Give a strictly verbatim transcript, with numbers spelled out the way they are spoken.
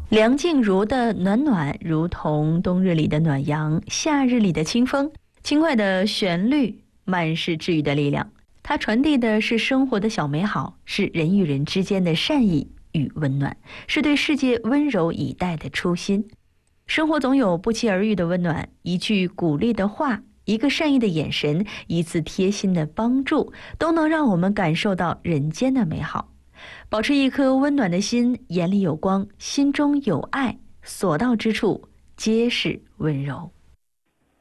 梁静茹的《暖暖》如同冬日里的暖阳，夏日里的清风，轻快的旋律，满是治愈的力量。它传递的是生活的小美好，是人与人之间的善意与温暖，是对世界温柔以待的初心。生活总有不期而遇的温暖，一句鼓励的话，一个善意的眼神，一次贴心的帮助，都能让我们感受到人间的美好。保持一颗温暖的心，眼里有光，心中有爱，所到之处皆是温柔。